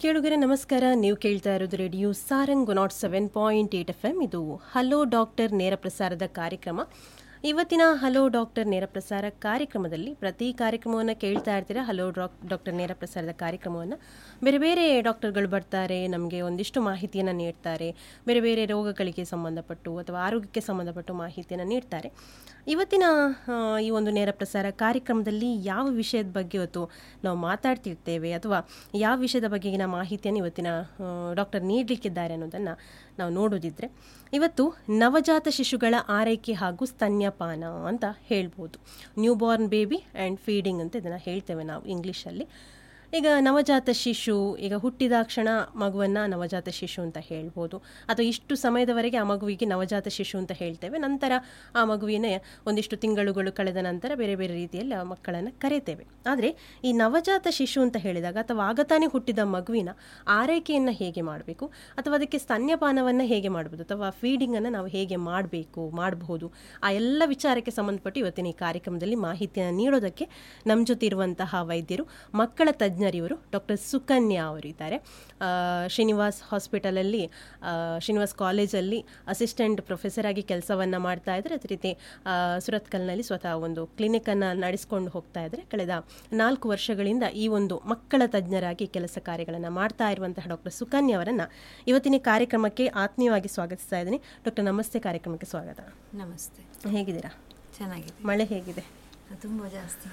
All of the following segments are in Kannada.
ಕೇಳುಗರೆ ನಮಸ್ಕಾರ. ನೀವು ಕೇಳ್ತಾ ಇರೋದು ರೇಡಿಯೋ ಸಾರಂಗ್ 107.8 FM. ಇದು ಹಲೋ ಡಾಕ್ಟರ್ ನೇರ ಪ್ರಸಾರದ ಕಾರ್ಯಕ್ರಮ. ಇವತ್ತಿನ ಹಲೋ ಡಾಕ್ಟರ್ ನೇರ ಪ್ರಸಾರ ಕಾರ್ಯಕ್ರಮದಲ್ಲಿ ಪ್ರತಿ ಕಾರ್ಯಕ್ರಮವನ್ನು ಕೇಳ್ತಾ ಇರ್ತೀರಾ. ಹಲೋ ಡಾಕ್ಟರ್ ನೇರ ಪ್ರಸಾರದ ಕಾರ್ಯಕ್ರಮವನ್ನು ಬೇರೆ ಬೇರೆ ಡಾಕ್ಟರ್ಗಳು ಬರ್ತಾರೆ, ನಮಗೆ ಒಂದಿಷ್ಟು ಮಾಹಿತಿಯನ್ನು ನೀಡ್ತಾರೆ. ಬೇರೆ ಬೇರೆ ರೋಗಗಳಿಗೆ ಸಂಬಂಧಪಟ್ಟು ಅಥವಾ ಆರೋಗ್ಯಕ್ಕೆ ಸಂಬಂಧಪಟ್ಟು ಮಾಹಿತಿಯನ್ನು ನೀಡ್ತಾರೆ. ಇವತ್ತಿನ ಈ ಒಂದು ನೇರ ಪ್ರಸಾರ ಕಾರ್ಯಕ್ರಮದಲ್ಲಿ ಯಾವ ವಿಷಯದ ಬಗ್ಗೆ ಇವತ್ತು ನಾವು ಮಾತಾಡ್ತಿರ್ತೇವೆ ಅಥವಾ ಯಾವ ವಿಷಯದ ಬಗೆಗಿನ ಮಾಹಿತಿಯನ್ನು ಇವತ್ತಿನ ಡಾಕ್ಟರ್ ನೀಡಲಿಕ್ಕಿದ್ದಾರೆ ಅನ್ನೋದನ್ನು ನಾವು ನೋಡೋದಿದ್ರೆ, ಇವತ್ತು ನವಜಾತ ಶಿಶುಗಳ ಆರೈಕೆ ಹಾಗೂ ಸ್ತನ್ಯಪಾನ ಅಂತ ಹೇಳ್ಬೋದು. New Born baby and feeding ಅಂತ ಇದನ್ನು ಹೇಳ್ತೇವೆ ನಾವು ಇಂಗ್ಲೀಷಲ್ಲಿ. ಈಗ ನವಜಾತ ಶಿಶು, ಈಗ ಹುಟ್ಟಿದಾಕ್ಷಣ ಮಗುವನ್ನು ನವಜಾತ ಶಿಶು ಅಂತ ಹೇಳ್ಬೋದು, ಅಥವಾ ಇಷ್ಟು ಸಮಯದವರೆಗೆ ಆ ಮಗುವಿಗೆ ನವಜಾತ ಶಿಶು ಅಂತ ಹೇಳ್ತೇವೆ. ನಂತರ ಆ ಮಗುವಿನ ಒಂದಿಷ್ಟು ತಿಂಗಳುಗಳು ಕಳೆದ ನಂತರ ಬೇರೆ ಬೇರೆ ರೀತಿಯಲ್ಲಿ ಆ ಮಕ್ಕಳನ್ನು ಕರೀತೇವೆ. ಆದರೆ ಈ ನವಜಾತ ಶಿಶು ಅಂತ ಹೇಳಿದಾಗ, ಅಥವಾ ಆಗತಾನೆ ಹುಟ್ಟಿದ ಮಗುವಿನ ಆರೈಕೆಯನ್ನು ಹೇಗೆ ಮಾಡಬೇಕು, ಅಥವಾ ಅದಕ್ಕೆ ಸ್ತನ್ಯಪಾನವನ್ನು ಹೇಗೆ ಮಾಡ್ಬೋದು, ಅಥವಾ ಫೀಡಿಂಗನ್ನು ನಾವು ಹೇಗೆ ಮಾಡಬಹುದು, ಆ ಎಲ್ಲ ವಿಚಾರಕ್ಕೆ ಸಂಬಂಧಪಟ್ಟು ಇವತ್ತಿನ ಈ ಕಾರ್ಯಕ್ರಮದಲ್ಲಿ ಮಾಹಿತಿಯನ್ನು ನೀಡೋದಕ್ಕೆ ನಮ್ಮ ಜೊತೆ ಇರುವಂತಹ ವೈದ್ಯರು, ಮಕ್ಕಳ ತಜ್ಞರಿವರು ಡಾಕ್ಟರ್ ಸುಕನ್ಯಾ ಅವರಿದ್ದಾರೆ. ಶ್ರೀನಿವಾಸ್ ಹಾಸ್ಪಿಟಲಲ್ಲಿ, ಶ್ರೀನಿವಾಸ್ ಕಾಲೇಜಲ್ಲಿ ಅಸಿಸ್ಟೆಂಟ್ ಪ್ರೊಫೆಸರ್ ಆಗಿ ಕೆಲಸವನ್ನು ಮಾಡ್ತಾ ಇದ್ದಾರೆ. ಅದೇ ರೀತಿ ಸುರತ್ಕಲ್ನಲ್ಲಿ ಸ್ವತಃ ಒಂದು ಕ್ಲಿನಿಕನ್ನು ನಡೆಸ್ಕೊಂಡು ಹೋಗ್ತಾ ಇದ್ದಾರೆ. ಕಳೆದ 4 ವರ್ಷಗಳಿಂದ ಈ ಒಂದು ಮಕ್ಕಳ ತಜ್ಞರಾಗಿ ಕೆಲಸ ಕಾರ್ಯಗಳನ್ನು ಮಾಡ್ತಾ ಇರುವಂತಹ ಡಾಕ್ಟರ್ ಸುಕನ್ಯಾ ಅವರನ್ನು ಇವತ್ತಿನ ಕಾರ್ಯಕ್ರಮಕ್ಕೆ ಆತ್ಮೀಯವಾಗಿ ಸ್ವಾಗತಿಸ್ತಾ ಇದ್ದೀನಿ. ಡಾಕ್ಟರ್ ನಮಸ್ತೆ, ಕಾರ್ಯಕ್ರಮಕ್ಕೆ ಸ್ವಾಗತ. ನಮಸ್ತೆ. ಹೇಗಿದ್ದೀರಾ? ಚೆನ್ನಾಗಿದೆ. ಮಳೆ ಹೇಗಿದೆ? ತುಂಬ ಜಾಸ್ತಿ.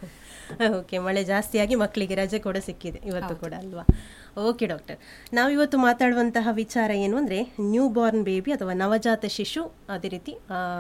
ಓಕೆ, ಮಳೆ ಜಾಸ್ತಿಯಾಗಿ ಮಕ್ಕಳಿಗೆ ರಜೆ ಕೂಡ ಸಿಕ್ಕಿದೆ ಇವತ್ತು ಕೂಡ ಅಲ್ವಾ? ಓಕೆ ಡಾಕ್ಟರ್, ನಾವಿವತ್ತು ಮಾತಾಡುವಂತಹ ವಿಚಾರ ಏನು ಅಂದರೆ ನ್ಯೂ ಬಾರ್ನ್ ಬೇಬಿ ಅಥವಾ ನವಜಾತ ಶಿಶು, ಅದೇ ರೀತಿ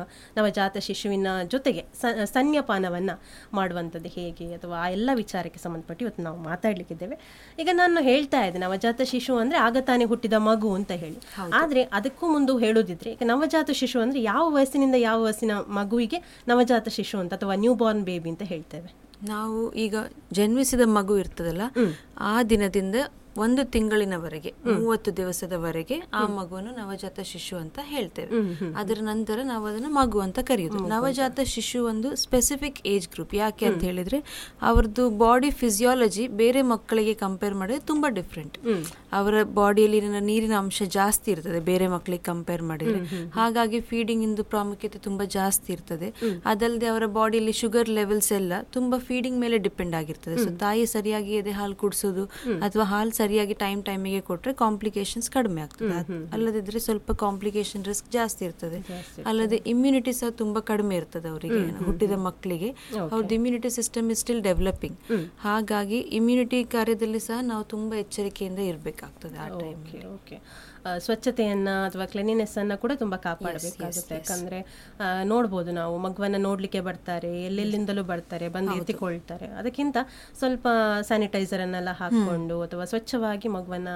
ನವಜಾತ ಶಿಶುವಿನ ಜೊತೆಗೆ ಸ್ತನ್ಯಪಾನವನ್ನು ಮಾಡುವಂಥದ್ದು ಹೇಗೆ, ಅಥವಾ ಆ ಎಲ್ಲ ವಿಚಾರಕ್ಕೆ ಸಂಬಂಧಪಟ್ಟು ಇವತ್ತು ನಾವು ಮಾತಾಡಲಿಕ್ಕಿದ್ದೇವೆ. ಈಗ ನಾನು ಹೇಳ್ತಾ ಇದ್ದೆ ನವಜಾತ ಶಿಶು ಅಂದರೆ ಆಗತಾನೆ ಹುಟ್ಟಿದ ಮಗು ಅಂತ ಹೇಳಿ. ಆದರೆ ಅದಕ್ಕೂ ಮುಂದೆ ಹೇಳೋದಿದ್ರೆ, ಈಗ ನವಜಾತ ಶಿಶು ಅಂದರೆ ಯಾವ ವಯಸ್ಸಿನಿಂದ ಯಾವ ವಯಸ್ಸಿನ ಮಗುವಿಗೆ ನವಜಾತ ಶಿಶು ಅಂತ ಅಥವಾ ನ್ಯೂ ಬಾರ್ನ್ ಬೇಬಿ ಅಂತ ಹೇಳ್ತೇವೆ? ನಾವು ಈಗ ಜನ್ಮಿಸಿದ ಮಗು ಇರ್ತದಲ್ಲ, ಆ ದಿನದಿಂದ 1 ತಿಂಗಳಿನವರೆಗೆ 30 ದಿವಸದವರೆಗೆ ಆ ಮಗುವನ್ನು ನವಜಾತ ಶಿಶು ಅಂತ ಹೇಳ್ತೇವೆ. ಅದರ ನಂತರ ನಾವು ಅದನ್ನು ಮಗು ಅಂತ ಕರೆಯುವುದು. ನವಜಾತ ಶಿಶು ಒಂದು ಸ್ಪೆಸಿಫಿಕ್ ಏಜ್ ಗ್ರೂಪ್. ಯಾಕೆ ಅಂತ ಹೇಳಿದ್ರೆ, ಅವ್ರದ್ದು ಬಾಡಿ ಫಿಸಿಯಾಲಜಿ ಬೇರೆ ಮಕ್ಕಳಿಗೆ ಕಂಪೇರ್ ಮಾಡಿದ್ರೆ ತುಂಬಾ ಡಿಫ್ರೆಂಟ್. ಅವರ ಬಾಡಿಯಲ್ಲಿ ನೀರಿನ ಅಂಶ ಜಾಸ್ತಿ ಇರ್ತದೆ ಬೇರೆ ಮಕ್ಕಳಿಗೆ ಕಂಪೇರ್ ಮಾಡಿದ್ರೆ. ಹಾಗಾಗಿ ಫೀಡಿಂಗ್ ಇಂದು ಪ್ರಾಮುಖ್ಯತೆ ತುಂಬಾ ಜಾಸ್ತಿ ಇರ್ತದೆ. ಅದಲ್ಲದೆ ಅವರ ಬಾಡಿಯಲ್ಲಿ ಶುಗರ್ ಲೆವೆಲ್ಸ್ ಎಲ್ಲ ತುಂಬಾ ಫೀಡಿಂಗ್ ಮೇಲೆ ಡಿಪೆಂಡ್ ಆಗಿರ್ತದೆ. ಸೊ ತಾಯಿ ಸರಿಯಾಗಿ ಎದೆ ಹಾಲು ಕುಡಿಸೋದು ಅಥವಾ ಹಾಲು ಸರಿಯಾಗಿ ಟೈಮಿಗೆ ಕೊಟ್ಟರೆ ಕಾಂಪ್ಲಿಕೇಶನ್ಸ್ ಕಡಿಮೆ ಆಗ್ತದೆ. ಅಲ್ಲದಿದ್ರೆ ಸ್ವಲ್ಪ ಕಾಂಪ್ಲಿಕೇಶನ್ ರಿಸ್ಕ್ ಜಾಸ್ತಿ ಇರ್ತದೆ. ಅಲ್ಲದೆ ಇಮ್ಯುನಿಟಿ ಸಹ ತುಂಬಾ ಕಡಿಮೆ ಇರ್ತದೆ ಅವರಿಗೆ, ಹುಟ್ಟಿದ ಮಕ್ಕಳಿಗೆ. ಅವ್ರದ್ದು immunity system is still developing. ಹಾಗಾಗಿ ಇಮ್ಯುನಿಟಿ ಕಾರ್ಯದಲ್ಲಿ ಸಹ ನಾವು ತುಂಬಾ ಎಚ್ಚರಿಕೆಯಿಂದ ಇರಬೇಕಾಗ್ತದೆ ಆ ಟೈಮ್ಗೆ. ಸ್ವಚ್ಛತೆಯನ್ನು ಅಥವಾ ಕ್ಲೀನಿನೆಸ್ ಅನ್ನು ಕೂಡ ತುಂಬ ಕಾಪಾಡಬೇಕಾಗುತ್ತೆ. ಯಾಕಂದರೆ ನೋಡ್ಬೋದು ನಾವು, ಮಗುವನ್ನು ನೋಡಲಿಕ್ಕೆ ಬರ್ತಾರೆ, ಎಲ್ಲೆಲ್ಲಿಂದಲೂ ಬರ್ತಾರೆ, ಬಂದು ಎತ್ತಿಕೊಳ್ತಾರೆ. ಅದಕ್ಕಿಂತ ಸ್ವಲ್ಪ ಸ್ಯಾನಿಟೈಸರನ್ನೆಲ್ಲ ಹಾಕ್ಕೊಂಡು ಅಥವಾ ಸ್ವಚ್ಛವಾಗಿ ಮಗುವನ್ನು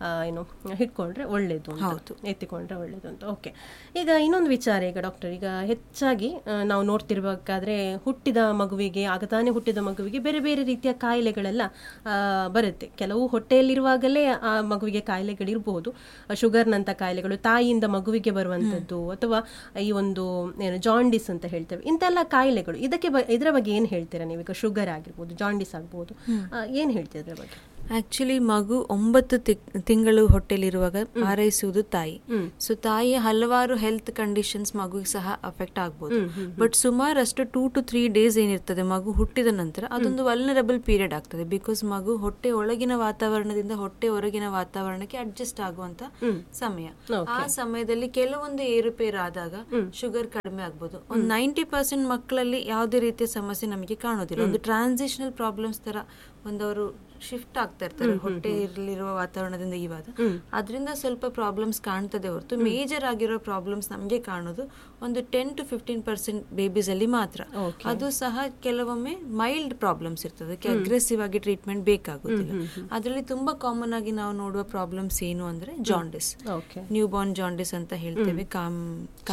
ಹಿಡ್ಕೊಂಡ್ರೆ ಒಳ್ಳೆಯದು, ಎತ್ತಿಕೊಂಡ್ರೆ ಒಳ್ಳೆಯದು ಅಂತ. ಓಕೆ, ಈಗ ಇನ್ನೊಂದು ವಿಚಾರ. ಈಗ ಡಾಕ್ಟರ್, ಈಗ ಹೆಚ್ಚಾಗಿ ನಾವು ನೋಡ್ತಿರ್ಬೇಕಾದ್ರೆ ಹುಟ್ಟಿದ ಮಗುವಿಗೆ, ಆಗತಾನೆ ಹುಟ್ಟಿದ ಮಗುವಿಗೆ ಬೇರೆ ಬೇರೆ ರೀತಿಯ ಕಾಯಿಲೆಗಳೆಲ್ಲ ಬರುತ್ತೆ. ಕೆಲವು ಹೊಟ್ಟೆಯಲ್ಲಿರುವಾಗಲೇ ಆ ಮಗುವಿಗೆ ಕಾಯಿಲೆಗಳಿರ್ಬೋದು, ಶುಗರ್ನಂಥ ಕಾಯಿಲೆಗಳು, ತಾಯಿಯಿಂದ ಮಗುವಿಗೆ ಬರುವಂಥದ್ದು, ಅಥವಾ ಈ ಒಂದು ಜಾಂಡಿಸ್ ಅಂತ ಹೇಳ್ತೇವೆ, ಇಂಥೆಲ್ಲ ಕಾಯಿಲೆಗಳು. ಇದರ ಬಗ್ಗೆ ಏನು ಹೇಳ್ತೀರಾ ನೀವು? ಈಗ ಶುಗರ್ ಆಗಿರ್ಬೋದು, ಜಾಂಡಿಸ್ ಆಗ್ಬೋದು, ಏನು ಹೇಳ್ತೀರಾ ಇದ್ರ ಬಗ್ಗೆ? ಆಕ್ಚುಲಿ ಮಗು 9 ತಿಂಗಳು ಹೊಟ್ಟೆಲಿರುವಾಗ ಹಾರೈಸುವುದು ತಾಯಿ. ಸೊ ತಾಯಿಯ ಹಲವಾರು ಹೆಲ್ತ್ ಕಂಡೀಷನ್ಸ್ ಮಗುಗೆ ಸಹ ಅಫೆಕ್ಟ್ ಆಗ್ಬೋದು. ಬಟ್ ಸುಮಾರಷ್ಟು 2 to 3 ಡೇಸ್ ಏನಿರ್ತದೆ ಮಗು ಹುಟ್ಟಿದ ನಂತರ, ಅದೊಂದು ವಲ್ನರಬಲ್ ಪೀರಿಯಡ್ ಆಗ್ತದೆ. ಬಿಕಾಸ್ ಮಗು ಹೊಟ್ಟೆ ಒಳಗಿನ ವಾತಾವರಣದಿಂದ ಹೊಟ್ಟೆ ಹೊರಗಿನ ವಾತಾವರಣಕ್ಕೆ ಅಡ್ಜಸ್ಟ್ ಆಗುವಂತ ಸಮಯ. ಆ ಸಮಯದಲ್ಲಿ ಕೆಲವೊಂದು ಏರುಪೇರು ಆದಾಗ ಶುಗರ್ ಕಡಿಮೆ ಆಗ್ಬೋದು. ಒಂದು 90% ಮಕ್ಕಳಲ್ಲಿ ಯಾವುದೇ ರೀತಿಯ ಸಮಸ್ಯೆ ನಮಗೆ ಕಾಣೋದಿಲ್ಲ. ಒಂದು ಟ್ರಾನ್ಸಿಷನಲ್ ಪ್ರಾಬ್ಲಮ್ಸ್ ತರ ಒಂದವರು ಶಿಫ್ಟ್ ಆಗ್ತಾ ಇರ್ತಾರೆ ಹೊಟ್ಟೆಯಲ್ಲಿರುವ ವಾತಾವರಣದಿಂದ ಇವಾಗ. ಅದರಿಂದ ಸ್ವಲ್ಪ ಪ್ರಾಬ್ಲಮ್ಸ್ ಕಾಣ್ತದೆ ಹೊರತು ಮೇಜರ್ ಆಗಿರೋ ಪ್ರಾಬ್ಲಮ್ಸ್ ನಮಗೆ ಕಾಣೋದು ಒಂದು 10 to 15% ಬೇಬೀಸ್ ಅಲ್ಲಿ ಮಾತ್ರ. ಅದು ಸಹ ಕೆಲವೊಮ್ಮೆ ಮೈಲ್ಡ್ ಪ್ರಾಬ್ಲಮ್ಸ್ ಇರ್ತದೆ, ಅದಕ್ಕೆ ಅಗ್ರೆಸಿವ್ ಆಗಿ ಟ್ರೀಟ್ಮೆಂಟ್ ಬೇಕಾಗುತ್ತಿಲ್ಲ. ಅದರಲ್ಲಿ ತುಂಬಾ ಕಾಮನ್ ಆಗಿ ನಾವು ನೋಡುವ ಪ್ರಾಬ್ಲಮ್ಸ್ ಏನು ಅಂದ್ರೆ ಜಾಂಡಿಸ್, ನ್ಯೂ ಬಾರ್ನ್ ಜಾಂಡಿಸ್ ಅಂತ ಹೇಳ್ತೇವೆ,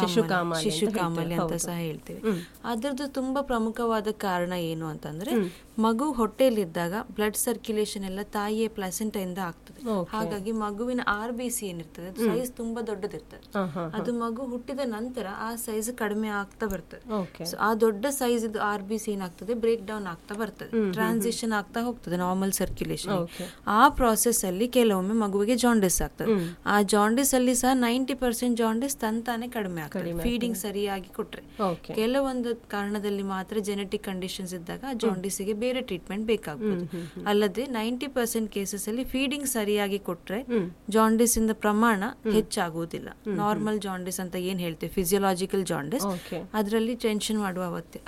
ಶಿಶು ಕಾಮಾಲೆ ಅಂತ ಸಹ ಹೇಳ್ತೇವೆ. ಅದರದ್ದು ತುಂಬಾ ಪ್ರಮುಖವಾದ ಕಾರಣ ಏನು ಅಂತಂದ್ರೆ, ಮಗು ಹೊಟ್ಟೆಯಲ್ಲಿದ್ದಾಗ ಬ್ಲಡ್ ಸರ್ಕ್ಯುಲೇಷನ್ ಎಲ್ಲ ತಾಯಿಯ ಪ್ಲಾಸೆಂಟಾಯಿಂದ ಆಗ್ತದೆ. ಹಾಗಾಗಿ ಮಗುವಿನ RBC ಏನಿರ್ತದೆ ಅದು ಸೈಜ್ ತುಂಬಾ ದೊಡ್ಡದಿರ್ತದೆ. ಅದು ಮಗು ಹುಟ್ಟಿದ ನಂತರ ಆ ಸೈಜ್ ಕಡಿಮೆ ಆಗ್ತಾ ಬರ್ತದೆ. ಸೊ ಆ ದೊಡ್ಡ ಸೈಜ್ ಇದು RBC ಏನಾಗ್ತದೆ ಬ್ರೇಕ್ ಡೌನ್ ಆಗ್ತಾ ಬರ್ತದೆ, ಟ್ರಾನ್ಸಿಷನ್ ಆಗ್ತಾ ಹೋಗ್ತದೆ ನಾರ್ಮಲ್ ಸರ್ಕ್ಯುಲೇಷನ್. ಆ ಪ್ರಾಸೆಸ್ ಅಲ್ಲಿ ಕೆಲವೊಮ್ಮೆ ಮಗುವಿಗೆ ಜಾಂಡಿಸ್ ಆಗ್ತದೆ. ಆ ಜಾಂಡಿಸ್ ಅಲ್ಲಿ ಸಹ 90% ಜಾಂಡಿಸ್ ತಂತಾನೆ ಕಡಿಮೆ ಆಗ್ತದೆ ಫೀಡಿಂಗ್ ಸರಿಯಾಗಿ ಕೊಟ್ರೆ. ಕೆಲವೊಂದು ಕಾರಣದಲ್ಲಿ ಮಾತ್ರ ಜೆನೆಟಿಕ್ ಕಂಡೀಷನ್ಸ್ ಇದ್ದಾಗ ಜಾಂಡಿಸ್ಗೆ ಬೇರೆ ಟ್ರೀಟ್ಮೆಂಟ್ ಬೇಕಾಗ್ಬೋದು. ಅಲ್ಲದೆ 90% ಕೇಸಸ್ ಅಲ್ಲಿ ಫೀಡಿಂಗ್ ಸರಿಯಾಗಿ ಕೊಟ್ರೆ ಜಾಂಡಿಸ್ ಇಂದ ಪ್ರಮಾಣ ಹೆಚ್ಚಾಗುವುದಿಲ್ಲ. ನಾರ್ಮಲ್ ಜಾಂಡಿಸ್ ಅಂತ ಏನ್ ಹೇಳ್ತೇವೆ ಫಿಸಿಯೋಲಾಜಿಕಲ್ ಜಾಂಡಿಸ್, ಅದರಲ್ಲಿ ಟೆನ್ಷನ್ ಮಾಡುವ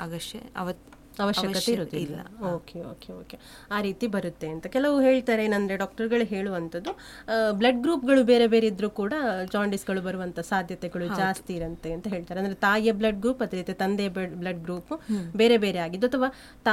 ಅವಶ್ಯಕತೆ ಇರುವುದಿಲ್ಲ. ಓಕೆ ಓಕೆ ಓಕೆ, ಆ ರೀತಿ ಬರುತ್ತೆ ಅಂತ ಕೆಲವು ಹೇಳ್ತಾರೆ. ಏನಂದ್ರೆ ಡಾಕ್ಟರ್ಗಳು ಹೇಳುವಂಥದ್ದು ಬ್ಲಡ್ ಗ್ರೂಪ್ಗಳು ಬೇರೆ ಬೇರೆ ಇದ್ರೂ ಕೂಡ ಜಾಂಡಿಸ್ಗಳು ಬರುವಂತ ಸಾಧ್ಯತೆಗಳು ಜಾಸ್ತಿ ಇರಂತೆ ಅಂತ ಹೇಳ್ತಾರೆ. ಅಂದ್ರೆ ತಾಯಿಯ ಬ್ಲಡ್ ಗ್ರೂಪ್ ಅದೇ ರೀತಿ ತಂದೆಯ ಬ್ಲಡ್ ಗ್ರೂಪ್ ಬೇರೆ ಬೇರೆ ಆಗಿದ್ದು, ಅಥವಾ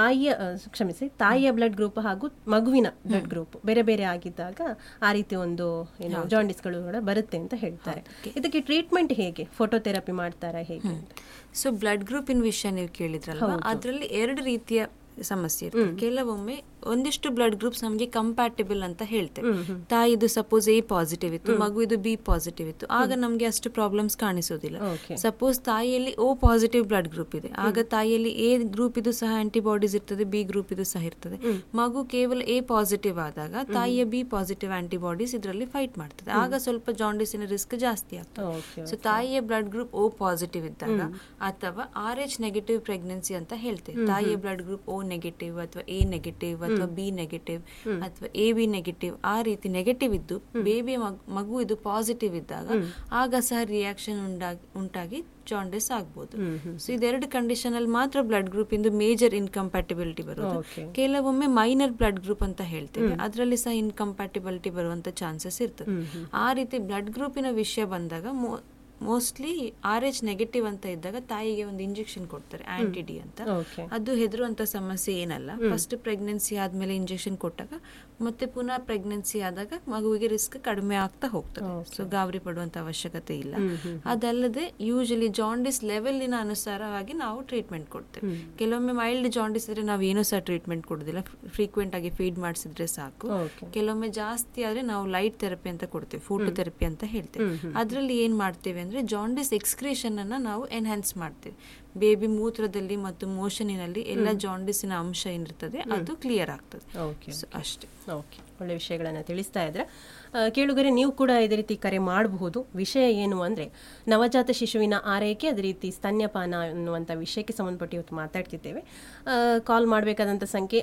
ತಾಯಿಯ ಬ್ಲಡ್ ಗ್ರೂಪ್ ಹಾಗೂ ಮಗುವಿನ ಬ್ಲಡ್ ಗ್ರೂಪ್ ಬೇರೆ ಬೇರೆ ಆಗಿದ್ದಾಗ ಆ ರೀತಿ ಒಂದು ಏನು ಜಾಂಡಿಸ್ಗಳು ಕೂಡ ಬರುತ್ತೆ ಅಂತ ಹೇಳ್ತಾರೆ. ಇದಕ್ಕೆ ಟ್ರೀಟ್ಮೆಂಟ್ ಹೇಗೆ? ಫೋಟೋಥೆರಪಿ ಮಾಡ್ತಾರಾ ಹೇಗೆ? ಸೊ ಬ್ಲಡ್ ಗ್ರೂಪಿನ ವಿಷಯ ನೀವು ಕೇಳಿದ್ರಲ್ವಾ, ಅದರಲ್ಲಿ 2 ರೀತಿಯ ಸಮಸ್ಯೆ ಇರ್ತದೆ. ಕೆಲವೊಮ್ಮೆ ಒಂದಿಷ್ಟು ಬ್ಲಡ್ ಗ್ರೂಪ್ಸ್ ನಮಗೆ ಕಂಪ್ಯಾಟಿಬಲ್ ಅಂತ ಹೇಳ್ತೇವೆ. ತಾಯಿದು ಸಪೋಸ್ A ಪಾಸಿಟಿವ್ ಇತ್ತು, ಮಗುವಿದು B ಪಾಸಿಟಿವ್ ಇತ್ತು, ಆಗ ನಮ್ಗೆ ಅಷ್ಟು ಪ್ರಾಬ್ಲಮ್ಸ್ ಕಾಣಿಸೋದಿಲ್ಲ. Suppose ತಾಯಿಯಲ್ಲಿ O positive blood group ಇದೆ, ಆಗ ತಾಯಿಯಲ್ಲಿ A ಗ್ರೂಪ್ ಇದು ಸಹ ಆಂಟಿಬಾಡೀಸ್ ಇರ್ತದೆ, B ಗ್ರೂಪ್ ಇದು ಸಹ ಇರ್ತದೆ. ಮಗು ಕೇವಲ A ಪಾಸಿಟಿವ್ ಆದಾಗ ತಾಯಿಯ B ಪಾಸಿಟಿವ್ ಆಂಟಿಬಾಡೀಸ್ ಇದರಲ್ಲಿ ಫೈಟ್ ಮಾಡ್ತದೆ, ಆಗ ಸ್ವಲ್ಪ ಜಾಂಡಿಸಿನ ರಿಸ್ಕ್ ಜಾಸ್ತಿ ಆಗ್ತದೆ. ಸೊ ತಾಯಿಯ ಬ್ಲಡ್ ಗ್ರೂಪ್ O ಪಾಸಿಟಿವ್ ಇದ್ದಾಗ ಅಥವಾ RH ನೆಗೆಟಿವ್ ಪ್ರೆಗ್ನೆನ್ಸಿ ಅಂತ ಹೇಳ್ತೇವೆ. ತಾಯಿಯ ಬ್ಲಡ್ ಗ್ರೂಪ್ O ನೆಗೆಟಿವ್ ಅಥವಾ A ನೆಗೆಟಿವ್ ಅಥವಾ B ನೆಗೆಟಿವ್ ಅಥವಾ AB ನೆಗೆಟಿವ್, ಆ ರೀತಿ ನೆಗೆಟಿವ್ ಇದ್ದು ಬೇಬಿ ಮಗು ಇದು ಪಾಸಿಟಿವ್ ಇದ್ದಾಗ ಆಗ ಸಹ ರಿಯಾಕ್ಷನ್ ಉಂಟಾಗಿ ಜಾಂಡಿಸ್ ಆಗ್ಬೋದು. ಸೊ ಇದೆರಡು ಕಂಡೀಷನ್ ಅಲ್ಲಿ ಮಾತ್ರ ಬ್ಲಡ್ ಗ್ರೂಪ್ ಇಂದು ಮೇಜರ್ ಇನ್ಕಂಪ್ಯಾಟಿಬಿಲಿಟಿ ಬರೋದು. ಕೆಲವೊಮ್ಮೆ ಮೈನರ್ ಬ್ಲಡ್ ಗ್ರೂಪ್ ಅಂತ ಹೇಳ್ತೇವೆ, ಅದರಲ್ಲಿ ಸಹ ಇನ್ಕಂಪ್ಯಾಟಿಬಿಲಿಟಿ ಬರುವಂತ ಚಾನ್ಸಸ್ ಇರ್ತದೆ. ಆ ರೀತಿ ಬ್ಲಡ್ ಗ್ರೂಪಿನ ವಿಷಯ ಬಂದಾಗ ಮೋಸ್ಟ್ಲಿ RH ನೆಗೆಟಿವ್ ಅಂತ ಇದ್ದಾಗ ತಾಯಿಗೆ ಒಂದು ಇಂಜೆಕ್ಷನ್ ಕೊಡ್ತಾರೆ ಆಂಟಿ-D ಅಂತ. ಅದು ಹೆದರುವಂತ ಸಮಸ್ಯೆ ಏನಲ್ಲ. ಫಸ್ಟ್ ಪ್ರೆಗ್ನೆನ್ಸಿ ಆದ್ಮೇಲೆ ಇಂಜೆಕ್ಷನ್ ಕೊಟ್ಟಾಗ ಮತ್ತೆ ಪುನಃ ಪ್ರೆಗ್ನೆನ್ಸಿ ಆದಾಗ ಮಗುವಿಗೆ ರಿಸ್ಕ್ ಕಡಿಮೆ ಆಗ್ತಾ ಹೋಗ್ತದೆ. ಸೊ ಗಾಬರಿ ಪಡುವಂತ ಅವಶ್ಯಕತೆ ಇಲ್ಲ. ಅದಲ್ಲದೆ ಯೂಶಲಿ ಜಾಂಡಿಸ್ ಲೆವೆಲ್ನ ಅನುಸಾರವಾಗಿ ನಾವು ಟ್ರೀಟ್ಮೆಂಟ್ ಕೊಡ್ತೇವೆ. ಕೆಲವೊಮ್ಮೆ ಮೈಲ್ಡ್ ಜಾಂಡಿಸ್ ಇದ್ರೆ ನಾವು ಏನೂ ಸಹ ಟ್ರೀಟ್ಮೆಂಟ್ ಕೊಡೋದಿಲ್ಲ, ಫ್ರೀಕ್ವೆಂಟ್ ಆಗಿ ಫೀಡ್ ಮಾಡಿಸಿದ್ರೆ ಸಾಕು. ಕೆಲವೊಮ್ಮೆ ಜಾಸ್ತಿ ಆದ್ರೆ ನಾವು ಲೈಟ್ ಥೆರಪಿ ಅಂತ ಕೊಡ್ತೇವೆ, ಫೋಟೋಥೆರಪಿ ಅಂತ ಹೇಳ್ತೇವೆ. ಅದರಲ್ಲಿ ಏನ್ ಮಾಡ್ತೇವೆ ಅಂದ್ರೆ ಜಾಂಡಿಸ್ ಎಕ್ಸ್ಕ್ರೀಷನ್ ಅನ್ನ ನಾವು ಎನ್ಹಾನ್ಸ್ ಮಾಡ್ತೇವೆ. ಬೇಬಿ ಮೂತ್ರದಲ್ಲಿ ಮತ್ತು ಮೋಷನಿನಲ್ಲಿ ಎಲ್ಲ ಜಾಂಡಿಸಿನ ಅಂಶ ಏನಿರ್ತದೆ ಅದು ಕ್ಲಿಯರ್ ಆಗ್ತದೆ. ಅಷ್ಟೇ. ಓಕೆ, ಒಳ್ಳೆ ವಿಷಯಗಳನ್ನು ತಿಳಿಸ್ತಾ ಇದ್ರೆ ಕೇಳುಗರೆ, ನೀವು ಕೂಡ ಇದೇ ರೀತಿ ಕರೆ ಮಾಡಬಹುದು. ವಿಷಯ ಏನು ಅಂದರೆ ನವಜಾತ ಶಿಶುವಿನ ಆರೈಕೆ, ಅದೇ ರೀತಿ ಸ್ತನ್ಯಪಾನ ಅನ್ನುವಂಥ ವಿಷಯಕ್ಕೆ ಸಂಬಂಧಪಟ್ಟು ಇವತ್ತು ಮಾತಾಡ್ತಿದ್ದೇವೆ. ಕಾಲ್ ಮಾಡಬೇಕಾದಂಥ ಸಂಖ್ಯೆ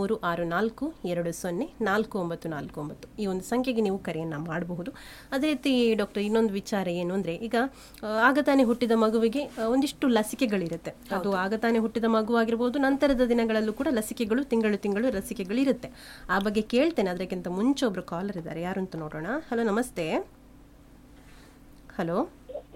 6364020449 ಈ ಒಂದು ಸಂಖ್ಯೆಗೆ ನೀವು ಕರೆಯನ್ನು ಮಾಡಬಹುದು. ಅದೇ ರೀತಿ ಡಾಕ್ಟರ್, ಇನ್ನೊಂದು ವಿಚಾರ ಏನು ಅಂದರೆ, ಈಗ ಆಗತಾನೆ ಹುಟ್ಟಿದ ಮಗುವಿಗೆ ಒಂದಿಷ್ಟು ಲಸಿಕೆಗಳಿರುತ್ತೆ. ಅದು ಆಗತಾನೆ ಹುಟ್ಟಿದ ಮಗು ಆಗಿರ್ಬೋದು, ನಂತರದ ದಿನಗಳಲ್ಲೂ ಕೂಡ ಲಸಿಕೆಗಳು ತಿಂಗಳು ಲಸಿಕೆಗಳಿರುತ್ತೆ. ಆ ಬಗ್ಗೆ ಕೇಳ್ತೇನೆ. ಅದಕ್ಕಿಂತ ಮುಂಚೆ ಒಬ್ರು ಕಾಲರ್ ಇದ್ದಾರೆ, ಯಾರು ಅಂತ ನೋಡೋಣ. ಹಲೋ, ನಮಸ್ತೆ. ಹಲೋ,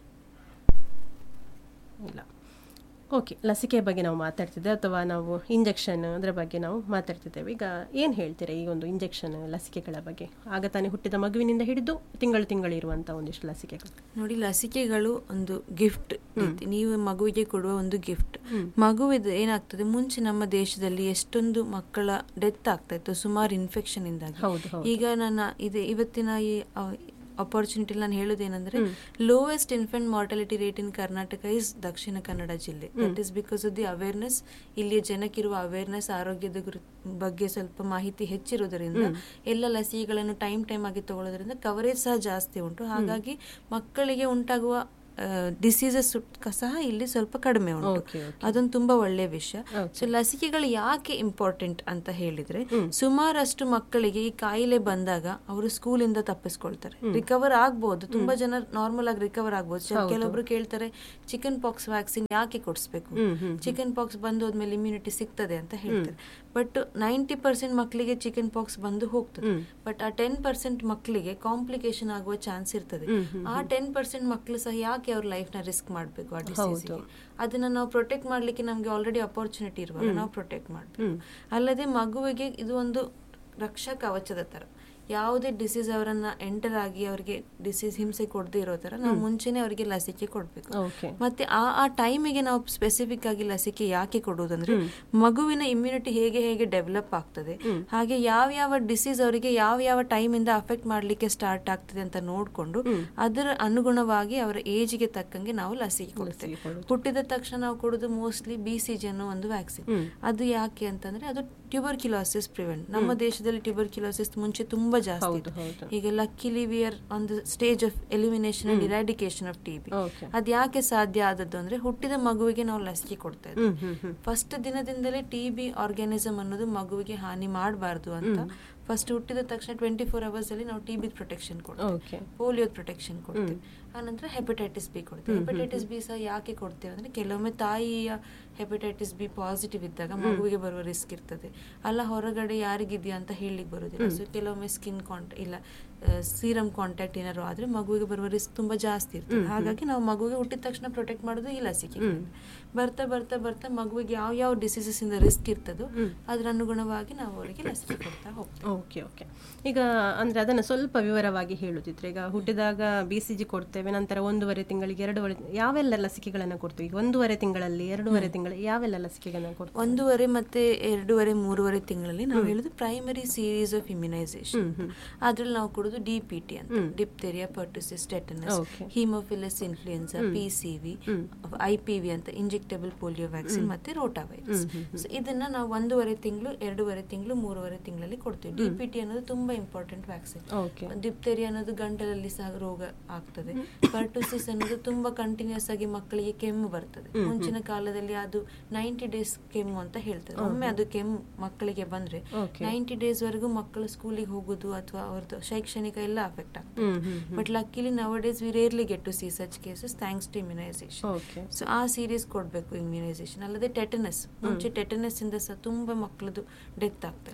ಇಲ್ಲ. ಓಕೆ, ಲಸಿಕೆ ಬಗ್ಗೆ ನಾವು ಮಾತಾಡ್ತಿದ್ದೆ, ಅಥವಾ ನಾವು ಇಂಜೆಕ್ಷನ್ ಅದರ ಬಗ್ಗೆ ನಾವು ಮಾತಾಡ್ತಿದ್ದೇವೆ. ಈಗ ಏನು ಹೇಳ್ತೀರಾ ಈ ಒಂದು ಇಂಜೆಕ್ಷನ್ ಲಸಿಕೆಗಳ ಬಗ್ಗೆ? ಆಗತಾನೆ ಹುಟ್ಟಿದ ಮಗುವಿನಿಂದ ಹಿಡಿದು ತಿಂಗಳು ಇರುವಂಥ ಒಂದಿಷ್ಟು ಲಸಿಕೆಗಳು. ನೋಡಿ, ಲಸಿಕೆಗಳು ಒಂದು ಗಿಫ್ಟ್. ನೀವು ಮಗುವಿಗೆ ಕೊಡುವ ಒಂದು ಗಿಫ್ಟ್. ಮಗುವಿದು ಏನಾಗ್ತದೆ, ಮುಂಚೆ ನಮ್ಮ ದೇಶದಲ್ಲಿ ಎಷ್ಟೊಂದು ಮಕ್ಕಳ ಡೆತ್ ಆಗ್ತಾ ಇತ್ತು ಸುಮಾರು ಇನ್ಫೆಕ್ಷನ್ ಇಂದಾಗಿ. ಈಗ ಇವತ್ತಿನ ಈ ಅಪರ್ಚುನಿಟಿ ನಾನು ಹೇಳೋದೇನೆಂದ್ರೆ, lowest infant mortality rate in Karnataka is Dakshina Kannada ಜಿಲ್ಲೆ. That is because of the awareness. ಇಲ್ಲಿಯ ಜನಕ್ಕಿರುವ ಅವೇರ್ನೆಸ್, ಆರೋಗ್ಯದ ಬಗ್ಗೆ ಸ್ವಲ್ಪ ಮಾಹಿತಿ ಹೆಚ್ಚಿರೋದ್ರಿಂದ, ಎಲ್ಲ ಲಸಿಕೆಗಳನ್ನು ಟೈಮ್ ಆಗಿ ತಗೊಳ್ಳೋದ್ರಿಂದ ಕವರೇಜ್ ಸಹ ಜಾಸ್ತಿ ಉಂಟು. ಹಾಗಾಗಿ ಮಕ್ಕಳಿಗೆ ಉಂಟಾಗುವ ಡಿಸೀಸಸ್ ಸಹ ಇಲ್ಲಿ ಸ್ವಲ್ಪ ಕಡಿಮೆ ಉಂಟು. ಅದೊಂದು ತುಂಬಾ ಒಳ್ಳೆಯ ವಿಷಯ. ಸೊ ಲಸಿಕೆಗಳು ಯಾಕೆ ಇಂಪಾರ್ಟೆಂಟ್ ಅಂತ ಹೇಳಿದ್ರೆ, ಸುಮಾರಷ್ಟು ಮಕ್ಕಳಿಗೆ ಈ ಕಾಯಿಲೆ ಬಂದಾಗ ಅವರು ಸ್ಕೂಲಿಂದ ತಪ್ಪಿಸ್ಕೊಳ್ತಾರೆ. ರಿಕವರ್ ಆಗ್ಬಹುದು, ತುಂಬಾ ಜನ ನಾರ್ಮಲ್ ಆಗಿ ರಿಕವರ್ ಆಗ್ಬಹುದು. ಕೆಲವೊಬ್ರು ಕೇಳ್ತಾರೆ, ಚಿಕನ್ ಪಾಕ್ಸ್ ವ್ಯಾಕ್ಸಿನ್ ಯಾಕೆ ಕೊಡಿಸ್ಬೇಕು, ಚಿಕನ್ ಪಾಕ್ಸ್ ಬಂದೋದ್ಮೇಲೆ ಇಮ್ಯುನಿಟಿ ಸಿಗ್ತದೆ ಅಂತ ಹೇಳ್ತಾರೆ. ಬಟ್ 90% ಮಕ್ಕಳಿಗೆ ಚಿಕನ್ ಪಾಕ್ಸ್ ಬಂದು ಹೋಗ್ತದೆ. ಬಟ್ ಆ 10% ಮಕ್ಕಳಿಗೆ ಕಾಂಪ್ಲಿಕೇಶನ್ ಆಗುವ ಚಾನ್ಸ್ ಇರ್ತದೆ. ಆ 10% ಮಕ್ಕಳು ಸಹ ಯಾಕೆ ಅವ್ರ ಲೈಫ್ ನ ರಿಸ್ಕ್ ಮಾಡಬೇಕು ಆ ಡಿಸೀಸ್ಗೆ? ಅದನ್ನ ನಾವು ಪ್ರೊಟೆಕ್ಟ್ ಮಾಡ್ಲಿಕ್ಕೆ ನಮ್ಗೆ ಆಲ್ರೆಡಿ ಅಪರ್ಚುನಿಟಿ ಇರುವಾಗ ನಾವು ಪ್ರೊಟೆಕ್ಟ್ ಮಾಡ್ಬೇಕು. ಅಲ್ಲದೆ ಮಗುವಿಗೆ ಇದು ಒಂದು ರಕ್ಷಾ ಕವಚದ ತರ. ಯಾವುದೇ ಡಿಸೀಸ್ ಅವರನ್ನ ಎಂಟರ್ ಆಗಿ ಅವರಿಗೆ ಡಿಸೀಸ್ ಹಿಂಸೆ ಕೊಡದೇ ಇರೋ ತರ ನಾವು ಮುಂಚೆನೆ ಅವರಿಗೆ ಲಸಿಕೆ ಕೊಡ್ಬೇಕು. ಮತ್ತೆ ಆ ಟೈಮಿಗೆ ನಾವು ಸ್ಪೆಸಿಫಿಕ್ ಆಗಿ ಲಸಿಕೆ ಯಾಕೆ ಕೊಡುವುದಂದ್ರೆ ಮಗುವಿನ ಇಮ್ಯುನಿಟಿ ಹೇಗೆ ಡೆವಲಪ್ ಆಗ್ತದೆ, ಹಾಗೆ ಯಾವ ಡಿಸೀಸ್ ಅವರಿಗೆ ಯಾವ ಟೈಮ್ ಇಂದ ಅಫೆಕ್ಟ್ ಮಾಡ್ಲಿಕ್ಕೆ ಸ್ಟಾರ್ಟ್ ಆಗ್ತದೆ ಅಂತ ನೋಡ್ಕೊಂಡು ಅದರ ಅನುಗುಣವಾಗಿ ಅವರ ಏಜ್ಗೆ ತಕ್ಕಂಗೆ ನಾವು ಲಸಿಕೆ ಕೊಡ್ತೇವೆ. ಹುಟ್ಟಿದ ತಕ್ಷಣ ನಾವು ಕೊಡೋದು ಮೋಸ್ಟ್ಲಿ BCG ಅನ್ನೋ ಒಂದು ವ್ಯಾಕ್ಸಿನ್. ಅದು ಯಾಕೆ ಅಂತಂದ್ರೆ ಅದು ಟ್ಯೂಬರ್ಕ್ಯುಲೋಸಿಸ್ ಪ್ರಿವೆಂಟ್. ನಮ್ಮ ದೇಶದಲ್ಲಿ ಟ್ಯೂಬರ್ಕ್ಯುಲೋಸಿಸ್ ಮುಂಚೆ ತುಂಬಾ ಜಾಸ್ತಿ ಇತ್ತು. ಈಗ ಲಕ್ಕಿಲಿ we are on the stage of elimination and eradication of TB. ಅದ್ ಯಾಕೆ ಸಾಧ್ಯ ಆದದ್ದು ಅಂದ್ರೆ ಹುಟ್ಟಿದ ಮಗುವಿಗೆ ನಾವು ಲಸಿಕೆ ಕೊಡ್ತಾ ಇದ್ದೀವಿ. ಫಸ್ಟ್ ದಿನದಿಂದಲೇ TB ಆರ್ಗ್ಯಾನಿಸಮ್ ಅನ್ನೋದು ಮಗುವಿಗೆ ಹಾನಿ ಮಾಡಬಾರ್ದು ಅಂತ ಫಸ್ಟ್ ಹುಟ್ಟಿದ ತಕ್ಷಣ 24 hours ಅಲ್ಲಿ ನಾವು TB ಪ್ರೊಟೆಕ್ಷನ್ ಕೊಡ್ತೇವೆ, ಪೋಲಿಯೋ ಪ್ರೊಟೆಕ್ಷನ್ ಕೊಡ್ತೇವೆ. ಆನಂತರ ಹೆಪಟೈಟಿಸ್ B ಕೊಡ್ತೇವೆ. ಹೆಪಟೈಟಿಸ್ B ಸಹ ಯಾಕೆ ಕೊಡ್ತೇವೆ ಅಂದ್ರೆ ಕೆಲವೊಮ್ಮೆ ತಾಯಿಯ ಹೆಪಟೈಟಿಸ್ B ಪಾಸಿಟಿವ್ ಇದ್ದಾಗ ಮಗುವಿಗೆ ಬರುವ ರಿಸ್ಕ್ ಇರ್ತದೆ, ಅಲ್ಲ ಹೊರಗಡೆ ಯಾರಿಗಿದೆಯಾ ಅಂತ ಹೇಳಲಿಕ್ಕೆ ಬರುದಿಲ್ಲ. ಸೊ ಕೆಲವೊಮ್ಮೆ ಸ್ಕಿನ್ ಇಲ್ಲ ಸೀರಮ್ ಕಾಂಟ್ಯಾಕ್ಟ್ ಏನಾದ್ರು ಆದ್ರೆ ಮಗುವಿಗೆ ಬರುವ ರಿಸ್ಕ್ ತುಂಬಾ ಜಾಸ್ತಿ ಇರ್ತದೆ. ಹಾಗಾಗಿ ನಾವು ಮಗುವಿಗೆ ಹುಟ್ಟಿದ ತಕ್ಷಣ ಪ್ರೊಟೆಕ್ಟ್ ಮಾಡೋದು ಈ ಲಸಿಕೆ. ಬರ್ತಾ ಬರ್ತಾ ಬರ್ತಾ ಮಗುವಿಗೆ ಯಾವ ಡಿಸೀಸಸ್ ಇಂದ ರಿಸ್ಕ್ ಇರ್ತದೋ ಅದ್ರ ಅನುಗುಣವಾಗಿ ನಾವು ಅವರಿಗೆ ಲಸಿಕೆ ಕೊಡ್ತಾ ಹೋಗ್ತೇವೆ. ಓಕೆ. ಈಗ ಅಂದ್ರೆ ಅದನ್ನು ಸ್ವಲ್ಪ ವಿವರವಾಗಿ ಹೇಳುತ್ತಿದ್ರೆ, ಈಗ ಹುಟ್ಟಿದಾಗ BCG ಕೊಡ್ತೇವೆ, ನಂತರ 1.5 ತಿಂಗಳಿಗೆ 2 ಯಾವೆಲ್ಲ ಲಸಿಕೆಗಳನ್ನು ಕೊಡ್ತೇವೆ? ಈಗ 1.5 ತಿಂಗಳಲ್ಲಿ 2.5 ತಿಂಗಳು ಯಾವೆಲ್ಲ ಲಸಿಕೆಗಳನ್ನು ಕೊಡ್ತೇವೆ? 1.5 ಮತ್ತೆ 2.5 3.5 ತಿಂಗಳಲ್ಲಿ ನಾವು ಹೇಳುದು ಪ್ರೈಮರಿ ಸೀರೀಸ್ ಆಫ್ ಇಮ್ಯುನೈಸೇಷನ್. ಅದ್ರಲ್ಲಿ ನಾವು ಕೊಡುದು DPT ಅಂತ, ಡಿಪ್ತೆರಿಯಾ, pertussis, tetanus, Haemophilus influenza, PCV, IPV ಅಂತ ಇಂಜೆಕ್ಟಬಲ್ ಪೋಲಿಯೋ ವ್ಯಾಕ್ಸಿನ್, ಮತ್ತೆ ರೋಟಾ ವೈರಸ್. ಇದನ್ನ ನಾವು 1.5 ತಿಂಗಳು 2.5 ತಿಂಗಳು 3.5 ತಿಂಗಳಲ್ಲಿ ಕೊಡ್ತೇವೆ. DPT ಅನ್ನೋದು ತುಂಬಾ ಇಂಪಾರ್ಟೆಂಟ್ ವ್ಯಾಕ್ಸಿನ್. ಡಿಪ್ತೆರಿಯಾ ಅನ್ನೋದು ಗಂಟಲಲ್ಲಿ ಸಹ ರೋಗ ಆಗ್ತದೆ. ಪರ್ಟುಸಿಸ್ ಅನ್ನೋದು ತುಂಬಾ ಕಂಟಿನ್ಯೂಸ್ ಆಗಿ ಮಕ್ಕಳಿಗೆ ಕೆಮ್ಮು ಬರ್ತದೆ. ಮುಂಚಿನ ಕಾಲದಲ್ಲಿ ಅದು 90 ಡೇಸ್ ಕೆಮ್ಮು ಅಂತ ಹೇಳ್ತಾರೆ. ಒಮ್ಮೆ ಅದು ಕೆಮ್ಮು ಮಕ್ಕಳಿಗೆ ಬಂದ್ರೆ 90 ಡೇಸ್ ವರೆಗೂ ಮಕ್ಕಳು ಸ್ಕೂಲಿಗೆ ಹೋಗುದು ಅಥವಾ ಅವ್ರದ್ದು ಶೈಕ್ಷಣಿಕ ಎಲ್ಲ ಅಫೆಕ್ಟ್ ಆಗ್ತದೆ. But ಲಕ್ಕಿಲಿ now days we rarely get to see such cases thanks to immunisation. So ಆ ಸೀರೀಸ್ ಕೊಡ್ಬೇಕು ಇಮ್ಯುನೈಸೇಷನ್. ಅಲ್ಲದೆ ಟೆಟನಸ್, ಮುಂಚೆ ಟೆಟನಸ್ ಇಂದ ಸಹ ತುಂಬಾ ಮಕ್ಕಳದು ಡೆತ್ ಆಗ್ತದೆ.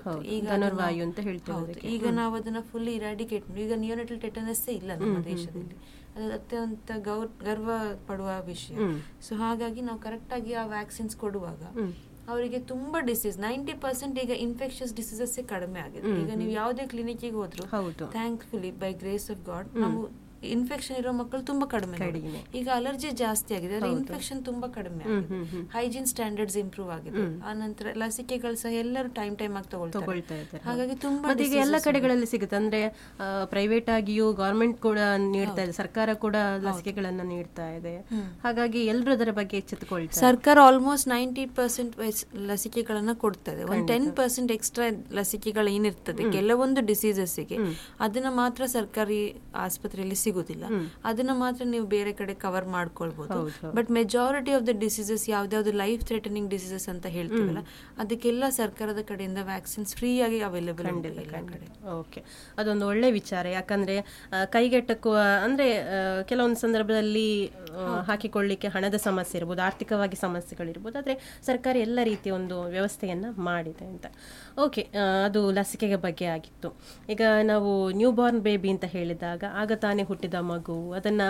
ಈಗ ನಾವು ಅದನ್ನ ಫುಲ್ ಇರಾಡಿಕೇಟ್ ಮಾಡಿ, ಈಗ ನಿಯೋನೆಟಲ್ ಟೆಟನಸ್ ಇಲ್ಲ ನಮ್ಮ ದೇಶದಲ್ಲಿ. ಅದು ಅತ್ಯಂತ ಗರ್ವ ಪಡುವ ವಿಷಯ. ಸೊ ಹಾಗಾಗಿ ನಾವು ಕರೆಕ್ಟ್ ಆಗಿ ಆ ವ್ಯಾಕ್ಸಿನ್ಸ್ ಕೊಡುವಾಗ ಅವರಿಗೆ ತುಂಬಾ ಡಿಸೀಸ್ 90% ಈಗ ಇನ್ಫೆಕ್ಷಸ್ ಡಿಸೀಸಸ್ ಕಡಿಮೆ ಆಗಿದೆ. ಈಗ ನೀವು ಯಾವುದೇ ಕ್ಲಿನಿಕ್ಗೆ ಹೋದ್ರು thankfully by grace of god ನಾವು ಇನ್ಫೆಕ್ಷನ್ ಇರೋ ಮಕ್ಕಳು ತುಂಬಾ ಕಡಿಮೆ. ಈಗ ಅಲರ್ಜಿ ಜಾಸ್ತಿ ಆಗಿದೆ, ಇನ್ಫೆಕ್ಷನ್ ತುಂಬಾ ಕಡಿಮೆ ಆಗಿದೆ. ಹೈಜೀನ್ ಸ್ಟ್ಯಾಂಡರ್ಡ್ಸ್ ಇಂಪ್ರೂವ್ ಆಗಿದೆ. ಆ ನಂತರ ಲಸಿಕೆಗಳು ಸಹ ಎಲ್ಲರೂ ಟೈಮ್ ಆಗಿ ತಗೊಳ್ತಾ ಇದ್ದಾರೆ. ಹಾಗಾಗಿ ತುಂಬಾ ಎಲ್ಲ ಕಡೆಗಳಲ್ಲಿ ಸಿಗುತ್ತೆ. ಅಂದ್ರೆ ಪ್ರೈವೇಟ್ ಆಗಿಯೂ ಗವರ್ಮೆಂಟ್ ಕೂಡ ನೀಡ್ತಾ ಇದೆ, ಸರ್ಕಾರ ಕೂಡ ಲಸಿಕೆಗಳನ್ನ ನೀಡ್ತಾ ಇದೆ. ಹಾಗಾಗಿ ಎಲ್ಲರೂ ಅದರ ಬಗ್ಗೆ ಎಚ್ಚೆತ್ತುಕೊಳ್ತಾರೆ. ಸರ್ಕಾರ ಆಲ್ಮೋಸ್ಟ್ 90% ಲಸಿಕೆಗಳನ್ನ ಕೊಡ್ತಾ ಇದೆ. 10% ಎಕ್ಸ್ಟ್ರಾ ಲಸಿಕೆಗಳು ಏನಿರ್ತದೆ ಕೆಲವೊಂದು ಡಿಸೀಸಸ್ಗೆ ಅದನ್ನ ಮಾತ್ರ ಸರ್ಕಾರಿ ಆಸ್ಪತ್ರೆಯಲ್ಲಿ ಸಿಗುದಿಲ್ಲ, ಅದನ್ನ ಮಾತ್ರ ನೀವು ಬೇರೆ ಕಡೆ ಕವರ್ ಮಾಡ್ಕೊಳ್ಬಹುದು. But majority of the diseases ಯಾವ್ದಾವ್ದು life threatening diseases ಅಂತ ಹೇಳ್ತೀವಲ್ಲ ಅದಕ್ಕೆಲ್ಲ ಸರ್ಕಾರದ ಕಡೆಯಿಂದ ವ್ಯಾಕ್ಸಿನ್ಸ್ ಫ್ರೀ ಆಗಿ ಅವೈಲೇಬಲ್ ಇದೆ. ಓಕೆ, ಅದೊಂದು ಒಳ್ಳೆ ವಿಚಾರ. ಯಾಕಂದ್ರೆ ಕೈಗೆಟಕುವ ಅಂದ್ರೆ ಕೆಲವೊಂದು ಸಂದರ್ಭದಲ್ಲಿ ಹಾಕಿಕೊಳ್ಳಿಕ್ಕೆ ಹಣದ ಸಮಸ್ಯೆ ಇರ್ಬೋದು, ಆರ್ಥಿಕವಾಗಿ ಸಮಸ್ಯೆಗಳಿರ್ಬೋದು, ಆದ್ರೆ ಸರ್ಕಾರ ಎಲ್ಲ ರೀತಿಯ ಒಂದು ವ್ಯವಸ್ಥೆಯನ್ನ ಮಾಡಿದೆ ಅಂತ. ಓಕೆ, ಅದು ಲಸಿಕೆಗೆ ಬಗ್ಗೆ ಆಗಿತ್ತು. ಈಗ ನಾವು ನ್ಯೂ ಬಾರ್ನ್ ಬೇಬಿ ಅಂತ ಹೇಳಿದಾಗ ಆಗ ತಾನೇ ಹುಟ್ಟಿದ ಮಗು, ಅದನ್ನು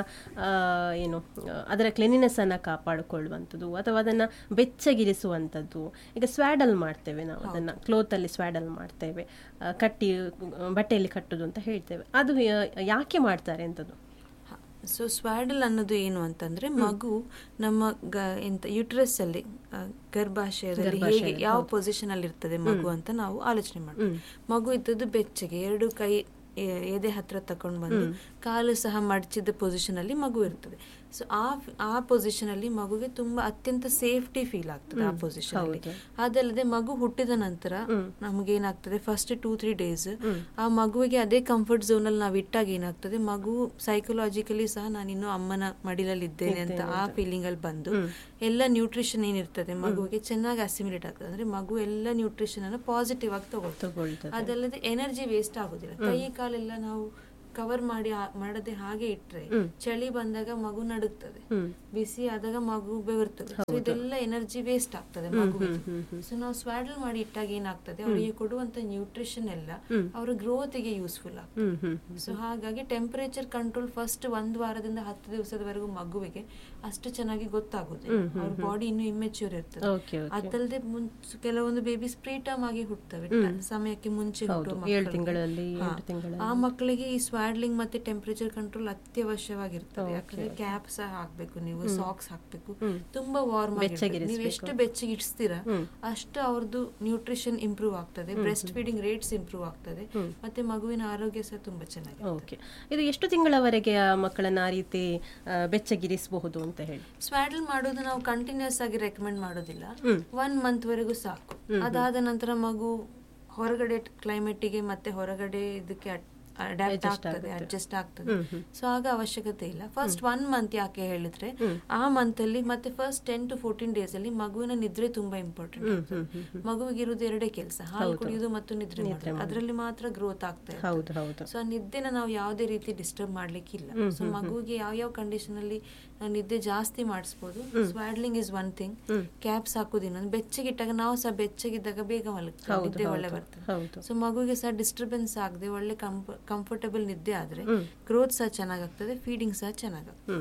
ಅದರ ಕ್ಲೀನಿನೆಸ್ ಅನ್ನು ಕಾಪಾಡಿಕೊಳ್ಳುವಂಥದ್ದು ಅಥವಾ ಅದನ್ನು ಬೆಚ್ಚಗಿರಿಸುವಂಥದ್ದು. ಈಗ ಸ್ವ್ಯಾಡಲ್ ಮಾಡ್ತೇವೆ ನಾವು, ಅದನ್ನು ಕ್ಲೋತಲ್ಲಿ ಸ್ವ್ಯಾಡಲ್ ಮಾಡ್ತೇವೆ, ಕಟ್ಟಿ ಬಟ್ಟೆಯಲ್ಲಿ ಕಟ್ಟುದು ಅಂತ ಹೇಳ್ತೇವೆ. ಅದು ಯಾಕೆ ಮಾಡ್ತಾರೆ ಅಂತದ್ದು? ಸೊ ಸ್ವ್ಯಾಡಲ್ ಅನ್ನೋದು ಏನು ಅಂತಂದ್ರೆ ಮಗು ನಮ್ಮ ಯುಟ್ರಸ್ ಅಲ್ಲಿ ಗರ್ಭಾಶಯದಲ್ಲಿ ಹೇಗೆ ಯಾವ ಪೊಸಿಷನ್ ಅಲ್ಲಿ ಇರ್ತದೆ ಮಗು ಅಂತ ನಾವು ಆಲೋಚನೆ ಮಾಡ್ತೀವಿ. ಮಗು ಇದ್ದದ್ದು ಬೆಚ್ಚಗೆ 2 ಕೈ ಎದೆ ಹತ್ರ ತಕೊಂಡು ಬಂದು ಕಾಲು ಸಹ ಮಡಚಿದ ಪೊಸಿಷನ್ ಅಲ್ಲಿ ಮಗು ಇರ್ತದೆ. ಸೊ ಆ ಪೊಸಿಷನ್ ಅಲ್ಲಿ ಮಗುಗೆ ತುಂಬಾ ಅತ್ಯಂತ ಸೇಫ್ಟಿ ಫೀಲ್ ಆಗ್ತದೆ ಆ ಪೊಸಿಷನ್ ಅಲ್ಲಿ. ಅದಲ್ಲದೆ ಮಗು ಹುಟ್ಟಿದ ನಂತರ ನಮಗೇನಾಗ್ತದೆ ಫಸ್ಟ್ 2-3 ಡೇಸ್ ಆ ಮಗುವಿಗೆ ಅದೇ ಕಂಫರ್ಟ್ ಝೋನ್ ಅಲ್ಲಿ ನಾವು ಇಟ್ಟಾಗ ಏನಾಗ್ತದೆ ಮಗು ಸೈಕಲಾಜಿಕಲಿ ಸಹ ನಾನಿನ್ನು ಅಮ್ಮನ ಮಡಿಲಲ್ಲಿ ಇದ್ದೇನೆ ಅಂತ ಆ ಫೀಲಿಂಗ್ ಅಲ್ಲಿ ಬಂದು ಎಲ್ಲ ನ್ಯೂಟ್ರಿಷನ್ ಏನಿರ್ತದೆ ಮಗುವಿಗೆ ಚೆನ್ನಾಗಿ ಅಸಿಮಿಲೇಟ್ ಆಗ್ತದೆ. ಅಂದ್ರೆ ಮಗು ಎಲ್ಲ ನ್ಯೂಟ್ರಿಷನ್ ಅನ್ನು ಪಾಸಿಟಿವ್ ಆಗಿ ತಗೊಳ್ತದೆ. ಅದಲ್ಲದೆ ಎನರ್ಜಿ ವೇಸ್ಟ್ ಆಗುದಿಲ್ಲ. ಕೈ ಕಾಲೆಲ್ಲ ನಾವು ಕವರ್ ಮಾಡದೆ ಹಾಗೆ ಇಟ್ರೆ ಚಳಿ ಬಂದಾಗ ಮಗು ನಡುಗ್ತದೆ, ಬಿಸಿ ಆದಾಗ ಮಗು ಬೆವರ್ತದೆ. ಸೊ ಇದೆಲ್ಲ ಎನರ್ಜಿ ವೇಸ್ಟ್ ಆಗ್ತದೆ ಮಗುವಿಗೆ. ಸೊ ನಾವು ಸ್ವಾಡಲ್ ಮಾಡಿ ಇಟ್ಟಾಗ ಏನಾಗ್ತದೆ, ಅವರಿಗೆ ಕೊಡುವಂತ ನ್ಯೂಟ್ರಿಷನ್ ಎಲ್ಲ ಅವರ ಗ್ರೋತ್ಗೆ ಯೂಸ್ಫುಲ್ ಆಗ್ತದೆ. ಸೊ ಹಾಗಾಗಿ ಟೆಂಪರೇಚರ್ ಕಂಟ್ರೋಲ್ ಫಸ್ಟ್ 1 ವಾರದಿಂದ 10 ದಿವಸದವರೆಗೂ ಮಗುವಿಗೆ ಅಷ್ಟು ಚೆನ್ನಾಗಿ ಗೊತ್ತಾಗುದಿಲ್ಲ, ಅವ್ರ ಬಾಡಿ ಇನ್ನೂ ಇಮ್ಮೆಚ್ಯೂರ್ ಇರ್ತದೆ. ಅದಲ್ಲದೆ ಕೆಲವೊಂದು ಬೇಬೀಸ್ ಪ್ರೀಟರ್ಮ್ ಆಗಿ ಹುಟ್ಟುತ್ತವೆ, ಸಮಯಕ್ಕೆ ಮುಂಚೆ ಹುಟ್ಟುವ ಆ ಮಕ್ಕಳಿಗೆ ಈ ಸ್ವಾಡ್ಲಿಂಗ್ ಮತ್ತೆ ಟೆಂಪರೇಚರ್ ಕಂಟ್ರೋಲ್ ಅತ್ಯವಶ್ಯವಾಗಿರ್ತದೆ. ಯಾಕಂದ್ರೆ ಕ್ಯಾಪ್ ಸಹ ಹಾಕ್ಬೇಕು, ನೀವು ಸಾಕ್ಸ್ ಹಾಕ್ಬೇಕು, ತುಂಬಾ ವಾರ್ಮ್ ಆಗಿರ್ತದೆ. ನೀವು ಎಷ್ಟು ಬೆಚ್ಚಗೆ ಇಡ್ಸ್ತೀರಾ ಅಷ್ಟು ಅವ್ರದ್ದು ನ್ಯೂಟ್ರಿಷನ್ ಇಂಪ್ರೂವ್ ಆಗ್ತದೆ, ಬ್ರೆಸ್ಟ್ ಫೀಡಿಂಗ್ ರೇಟ್ಸ್ ಇಂಪ್ರೂವ್ ಆಗ್ತದೆ, ಮತ್ತೆ ಮಗುವಿನ ಆರೋಗ್ಯ ಸಹ ತುಂಬಾ ಚೆನ್ನಾಗಿ. ಇದು ಎಷ್ಟು ತಿಂಗಳವರೆಗೆ ಮಕ್ಕಳನ್ನ ಆ ರೀತಿ ಬೆಚ್ಚಗಿರಿಸಬಹುದು ಅಂತ ಹೇಳಿ? ಸ್ವಾಡಲ್ ಮಾಡೋದು ನಾವು ಕಂಟಿನ್ಯೂಸ್ ಆಗಿ ರೆಕಮೆಂಡ್ ಮಾಡೋದಿಲ್ಲ, 1 ಮಂತ್ ವರೆಗೂ ಸಾಕು. ಅದಾದ ನಂತರ ಮಗು ಹೊರಗಡೆ ಕ್ಲೈಮೇಟಿಗೆ ಮತ್ತೆ ಹೊರಗಡೆ ಇದಕ್ಕೆ ಅಡ್ಯಾಪ್ಟ್ ಆಗ್ತದೆ, ಅಡ್ಜಸ್ಟ್ ಆಗ್ತದೆ. ಸೊ ಆಗ ಅವಶ್ಯಕತೆ ಇಲ್ಲ. ಫಸ್ಟ್ 1 ಮಂತ್ ಯಾಕೆ ಹೇಳಿದ್ರೆ, ಆ ಮಂತ್ ಅಲ್ಲಿ ಮತ್ತೆ ಫಸ್ಟ್ 10 to 14 ಡೇಸ್ ಅಲ್ಲಿ ಮಗುವಿನ ನಿದ್ರೆ ತುಂಬಾ ಇಂಪಾರ್ಟೆಂಟ್. ಮಗುವಿಗೆ ಇರುವುದು 2 ಕೆಲಸ, ಹಾಲು ಕುಡಿಯುವುದು ಮತ್ತು ನಿದ್ರೆ ಮಾಡೋದು. ಅದರಲ್ಲಿ ಮಾತ್ರ ಗ್ರೋತ್ ಆಗ್ತದೆ. ಸೊ ಆ ನಿದ್ದೆನ ನಾವು ಯಾವುದೇ ರೀತಿ ಡಿಸ್ಟರ್ಬ್ ಮಾಡ್ಲಿಕ್ಕಿಲ್ಲ. ಸೊ ಮಗುವಿಗೆ ಯಾವ ಕಂಡೀಷನ್ ಅಲ್ಲಿ ನಾವು ನಿದ್ದೆ ಜಾಸ್ತಿ ಮಾಡಿಸ್ಬೋದು. ಸ್ವಾಡ್ಲಿಂಗ್ ಇಸ್ ಒನ್ ಥಿಂಗ್, ಕ್ಯಾಪ್ಸ್ ಹಾಕೋದು ಇನ್ನೊಂದು. ಬೆಚ್ಚಗಿಟ್ಟಾಗ ನಾವು ಸಹ ಬೆಚ್ಚಗಿದ್ದಾಗ ಬೇಗ ಮಲಗ್ತೇವೆ, ನಿದ್ದೆ ಒಳ್ಳೆ ಬರ್ತದೆ. ಸೊ ಮಗುವಿಗೆ ಸಹ ಡಿಸ್ಟರ್ಬೆನ್ಸ್ ಆಗದೆ ಒಳ್ಳೆ ಕಂಫರ್ಟಬಲ್ ನಿದ್ದೆ ಆದ್ರೆ ಗ್ರೋತ್ ಸಹ ಚೆನ್ನಾಗಾಗ್ತದೆ, ಫೀಡಿಂಗ್ ಸಹ ಚೆನ್ನಾಗಾಗ್ತದೆ.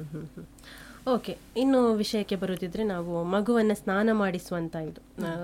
ಓಕೆ, ಇನ್ನು ವಿಷಯಕ್ಕೆ ಬರುತ್ತಿದ್ರೆ, ನಾವು ಮಗುವನ್ನ ಸ್ನಾನ ಮಾಡಿಸುವಂತ ಇದು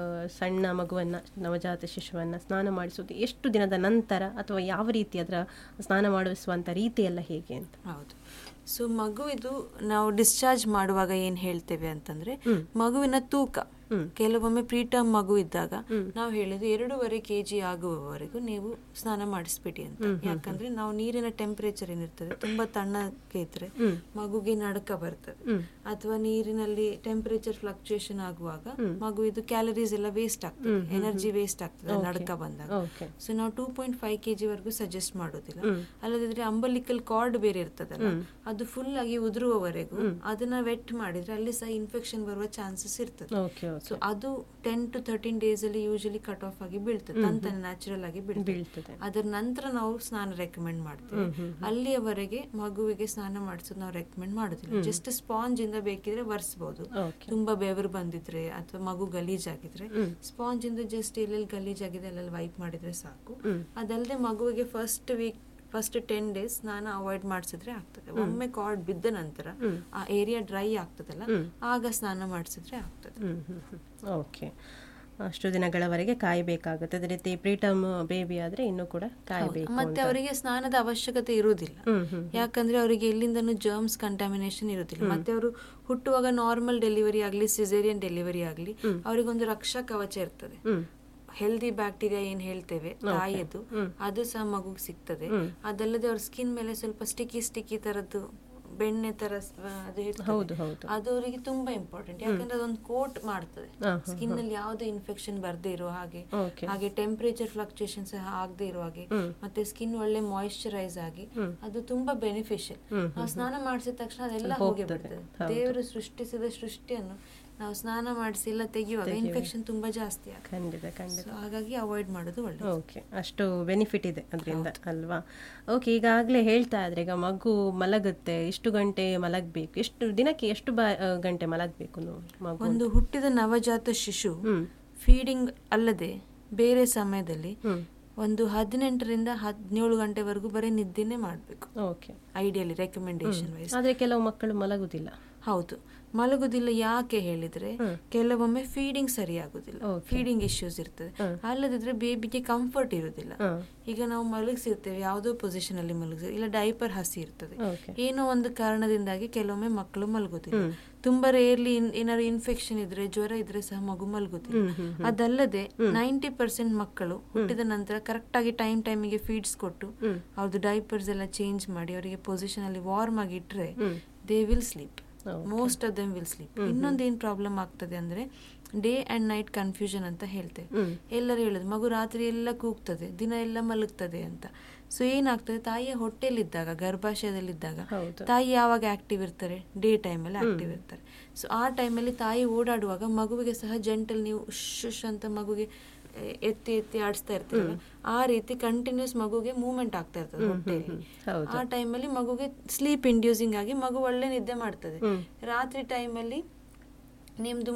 ಸಣ್ಣ ಮಗುವನ್ನ, ನವಜಾತ ಶಿಶುವನ್ನ ಸ್ನಾನ ಮಾಡಿಸುವುದು ಎಷ್ಟು ದಿನದ ನಂತರ, ಅಥವಾ ಯಾವ ರೀತಿ ಅದರ ಸ್ನಾನ ಮಾಡಿಸುವಂತ ರೀತಿ ಎಲ್ಲ ಹೇಗೆ ಅಂತ? ಹೌದು. ಸೊ ಮಗುವಿದು ನಾವು ಡಿಸ್ಚಾರ್ಜ್ ಮಾಡುವಾಗ ಏನ್ ಹೇಳ್ತೇವೆ ಅಂತಂದ್ರೆ, ಮಗುವಿನ ತೂಕ ಕೆಲವೊಮ್ಮೆ ಪ್ರೀಟರ್ಮ್ ಮಗು ಇದ್ದಾಗ ನಾವು ಹೇಳಿದ್ದು 2.5 kg ಆಗುವವರೆಗೂ ನೀವು ಸ್ನಾನ ಮಾಡಿಸ್ಬಿಡಿ ಅಂತ. ಯಾಕಂದ್ರೆ ನಾವು ನೀರಿನ ಟೆಂಪರೇಚರ್ ಏನಿರ್ತದೆ ತುಂಬಾ ತಣ್ಣಗೆ ಇದ್ರೆ ಮಗುಗೆ ನಡುಕ ಬರ್ತದೆ, ಅಥವಾ ನೀರಿನಲ್ಲಿ ಟೆಂಪರೇಚರ್ ಫ್ಲಕ್ಚುಯೇಷನ್ ಆಗುವಾಗ ಮಗು ಇದು ಕ್ಯಾಲರೀಸ್ ಎಲ್ಲ ವೇಸ್ಟ್ ಆಗ್ತದೆ, ಎನರ್ಜಿ ವೇಸ್ಟ್ ಆಗ್ತದೆ ನಡುಕ ಬಂದಾಗ. ಸೊ ನಾವು 2.5 kg ವರೆಗೂ ಸಜೆಸ್ಟ್ ಮಾಡೋದಿಲ್ಲ. ಅಲ್ಲದಿದ್ರೆ ಅಂಬಲಿಕಲ್ ಕಾರ್ಡ್ ಬೇರೆ ಇರ್ತದಲ್ಲ, ಅದು ಫುಲ್ ಆಗಿ ಉದುರುವವರೆಗೂ ಅದನ್ನ ವೆಟ್ ಮಾಡಿದ್ರೆ ಅಲ್ಲಿ ಸಹ ಇನ್ಫೆಕ್ಷನ್ ಬರುವ ಚಾನ್ಸಸ್ ಇರ್ತದೆ. ಸೊ ಅದು 10 to 13 ಡೇಸ್ ಅಲ್ಲಿ ಯೂಶಲಿ ಕಟ್ ಆಫ್ ಆಗಿ ಬೀಳ್ತದೆ, ತಂತಾನೆ ನ್ಯಾಚುರಲ್ ಆಗಿ ಬೀಳ್ತದೆ. ಅದರ ನಂತರ ನಾವು ಸ್ನಾನ ರೆಕಮೆಂಡ್ ಮಾಡ್ತೇವೆ. ಅಲ್ಲಿಯವರೆಗೆ ಮಗುವಿಗೆ ಸ್ನಾನ ಮಾಡಿಸೋದು ನಾವು ರೆಕಮೆಂಡ್ ಮಾಡೋದಿಲ್ಲ. ಜಸ್ಟ್ ಸ್ಪಾಂಜ್ ಇಂದ ಬೇಕಿದ್ರೆ ಒರೆಸಬಹುದು, ತುಂಬಾ ಬೆವರು ಬಂದಿದ್ರೆ ಅಥವಾ ಮಗು ಗಲೀಜಾಗಿದ್ರೆ ಸ್ಪಾಂಜ್ ಇಂದ ಜಸ್ಟ್ ಎಲ್ಲೆಲ್ಲಿ ಗಲೀಜಾಗಿದೆ ಅಲ್ಲೆಲ್ಲಿ ವೈಪ್ ಮಾಡಿದ್ರೆ ಸಾಕು. ಅದಲ್ಲದೆ ಮಗುವಿಗೆ ಫಸ್ಟ್ 10 ಡೇಸ್ ಸ್ನಾನ ಅವಾಯ್ಡ್ ಮಾಡಿಸಿದ್ರೆ ಆಗ್ತದೆ. ಒಮ್ಮೆ ಕಾರ್ಡ್ ಬಿದ್ದ ನಂತರ ಆ ಏರಿಯಾ ಡ್ರೈ ಆಗ್ತದಲ್ಲ, ಆಗ ಸ್ನಾನ ಮಾಡಿಸಿದ್ರೆ ಆಗ್ತದೆ. ಓಕೆ, ಅಷ್ಟು ದಿನಗಳವರೆಗೆ ಕಾಯಬೇಕಾಗುತ್ತೆ. ಅದೇ ರೀತಿ ಪ್ರೀಟರ್ಮ್ ಬೇಬಿ ಆದ್ರೆ ಇನ್ನೂ ಕೂಡ ಕಾಯಬೇಕು. ಮತ್ತೆ ಅವರಿಗೆ ಸ್ನಾನದ ಅವಶ್ಯಕತೆ ಇರುವುದಿಲ್ಲ, ಯಾಕಂದ್ರೆ ಅವರಿಗೆ ಎಲ್ಲಿಂದನೂ ಜರ್ಮ್ಸ್ ಕಂಟಾಮಿನೇಷನ್ ಇರುವುದಿಲ್ಲ. ಮತ್ತೆ ಅವರು ಹುಟ್ಟುವಾಗ ನಾರ್ಮಲ್ ಡೆಲಿವರಿ ಆಗ್ಲಿ ಸಿಸೇರಿಯನ್ ಡೆಲಿವರಿ ಆಗ್ಲಿ ಅವರಿಗೊಂದು ರಕ್ಷಾ ಕವಚ ಇರ್ತದೆ. ಹೆಲ್ದಿ ಬ್ಯಾಕ್ಟೀರಿಯಾ ಏನ್ ಹೇಳ್ತೇವೆ ತಾಯಿಯದು, ಅದು ಸಹ ಮಗುಗೆ ಸಿಗ್ತದೆ. ಅದಲ್ಲದೆ ಅವ್ರ ಸ್ಕಿನ್ ಮೇಲೆ ಸ್ವಲ್ಪ ಸ್ಟಿಕ್ಕಿ ತರದ್ದು ಬೆಣ್ಣೆ ತರ ಅದು ಅದು ಅವರಿಗೆ ತುಂಬಾ ಇಂಪಾರ್ಟೆಂಟ್. ಯಾಕಂದ್ರೆ ಅದೊಂದು ಕೋಟ್ ಮಾಡ್ತದೆ ಸ್ಕಿನ್ ಅಲ್ಲಿ ಯಾವುದೇ ಇನ್ಫೆಕ್ಷನ್ ಬರ್ದೇ ಇರೋ ಹಾಗೆ ಟೆಂಪರೇಚರ್ ಫ್ಲಕ್ಚುಯೇಷನ್ ಸಹ ಆಗದೆ ಇರೋ ಹಾಗೆ, ಮತ್ತೆ ಸ್ಕಿನ್ ಒಳ್ಳೆ ಮಾಯಿಶ್ಚರೈಸ್ ಆಗಿ ಅದು ತುಂಬಾ ಬೆನಿಫಿಷಿಯಲ್. ನಾವು ಸ್ನಾನ ಮಾಡಿಸಿದ ತಕ್ಷಣ ಅದೆಲ್ಲ ಹೋಗಿ ಬಿಡ್ತದೆ. ದೇವರು ಸೃಷ್ಟಿಸಿದ ಸೃಷ್ಟಿಯನ್ನು ನಾವು ಸ್ನಾನ ಮಾಡಿಸಿ ಎಲ್ಲ ತೆಗೆಯುವಾಗ ಇನ್ಫೆಕ್ಷನ್ ತುಂಬಾ ಜಾಸ್ತಿ ಖಂಡಿತ. ಹಾಗಾಗಿ ಅವಾಯ್ಡ್ ಮಾಡೋದು ಒಳ್ಳೆ. ಓಕೆ, ಅಷ್ಟು ಬೆನಿಫಿಟ್ ಇದೆ ಅದರಿಂದ ಅಲ್ವಾ? ಓಕೆ, ಈಗಾಗಲೇ ಹೇಳ್ತಾ ಇದ್ರೆ ಈಗ ಮಗು ಮಲಗುತ್ತೆ, ಎಷ್ಟು ಗಂಟೆ ಮಲಗಬೇಕು, ದಿನಕ್ಕೆ ಎಷ್ಟು ಗಂಟೆ ಮಲಗಬೇಕು ಮಗು? ಒಂದು ಹುಟ್ಟಿದ ನವಜಾತ ಶಿಶು ಫೀಡಿಂಗ್ ಅಲ್ಲದೆ ಬೇರೆ ಸಮಯದಲ್ಲಿ ಒಂದು 18ರಿಂದ 17 ಗಂಟೆವರೆಗೂ ಬರೀ ನಿದ್ದೆನೆ ಮಾಡಬೇಕು. Okay, ideally recommendation wise. ಆದ್ರೆ ಕೆಲವು ಮಕ್ಕಳು ಮಲಗುದಿಲ್ಲ. ಹೌದು, ಮಲಗುದಿಲ್ಲ. ಯಾಕೆ ಹೇಳಿದ್ರೆ ಕೆಲವೊಮ್ಮೆ ಫೀಡಿಂಗ್ ಸರಿಯಾಗುದಿಲ್ಲ, ಫೀಡಿಂಗ್ ಇಶ್ಯೂಸ್ ಇರ್ತದೆ. ಅಲ್ಲದಿದ್ರೆ ಬೇಬಿಗೆ ಕಂಫರ್ಟ್ ಇರುದಿಲ್ಲ. ಈಗ ನಾವು ಮಲಗಿಸಿರ್ತೇವೆ ಯಾವುದೋ ಪೊಸಿಷನ್ ಅಲ್ಲಿ ಮಲಗಿಸಿ, ಇಲ್ಲ ಡೈಪರ್ ಹಸಿ ಇರ್ತದೆ, ಏನೋ ಒಂದು ಕಾರಣದಿಂದಾಗಿ ಕೆಲವೊಮ್ಮೆ ಮಕ್ಕಳು ಮಲಗುದಿಲ್ಲ. ತುಂಬಾ ರೇರ್ಲಿ ಏನಾದ್ರು ಇನ್ಫೆಕ್ಷನ್ ಇದ್ರೆ, ಜ್ವರ ಇದ್ರೆ ಸಹ ಮಗು ಮಲಗುದಿಲ್ಲ. ಅದಲ್ಲದೆ 90% ಮಕ್ಕಳು ಹುಟ್ಟಿದ ನಂತರ ಕರೆಕ್ಟ್ ಆಗಿ ಟೈಮಿಗೆ ಫೀಡ್ಸ್ ಕೊಟ್ಟು ಅವ್ರದ್ದು ಡೈಪರ್ಸ್ ಎಲ್ಲ ಚೇಂಜ್ ಮಾಡಿ ಅವರಿಗೆ ಪೊಸಿಷನ್ ಅಲ್ಲಿ ವಾರ್ಮ್ ಆಗಿ ಇಟ್ರೆ they will sleep. Most of them will sleep. ಇನ್ನೊಂದು ಏನ್ ಪ್ರಾಬ್ಲಮ್ ಆಗ್ತದೆ ಅಂದ್ರೆ ಡೇ ಅಂಡ್ ನೈಟ್ ಕನ್ಫ್ಯೂಷನ್ ಅಂತ ಹೇಳ್ತೇವೆ. ಎಲ್ಲರೂ ಹೇಳುದು ಮಗು ರಾತ್ರಿ ಎಲ್ಲ ಕೂಗ್ತದೆ, ದಿನ ಎಲ್ಲ ಮಲಗ್ತದೆ ಅಂತ. ಸೊ ಏನಾಗ್ತದೆ, ತಾಯಿಯ ಹೊಟ್ಟೆಲಿದ್ದಾಗ, ಗರ್ಭಾಶಯದಲ್ಲಿದ್ದಾಗ ತಾಯಿ ಯಾವಾಗ ಆಕ್ಟಿವ್ ಇರ್ತಾರೆ? ಡೇ ಟೈಮಲ್ಲಿ ಆಕ್ಟಿವ್ ಇರ್ತಾರೆ. ಸೊ ಆ ಟೈಮಲ್ಲಿ ತಾಯಿ ಓಡಾಡುವಾಗ ಮಗುವಿಗೆ ಸಹ ಜೆಂಟಲ್ ನೀವು ಶುಶ್ ಅಂತ ಮಗುಗೆ ಎತ್ತಿ ಎತ್ತಿ ಆಡಿಸ್ತಾ ಇರ್ತೀವಲ್ಲ, ಆ ರೀತಿ ಕಂಟಿನ್ಯೂಸ್ ಮಗುಗೆ ಮೂವ್ಮೆಂಟ್ ಆಗ್ತಾ ಇರ್ತದೆ ಹೊಟ್ಟೆಯಲ್ಲಿ. ಆ ಟೈಮಲ್ಲಿ ಮಗುಗೆ ಸ್ಲೀಪ್ ಇಂಡ್ಯೂಸಿಂಗ್ ಆಗಿ ಮಗು ಒಳ್ಳೆ ನಿದ್ದೆ ಮಾಡ್ತದೆ. ರಾತ್ರಿ ಟೈಮಲ್ಲಿ ನಿಮ್ದು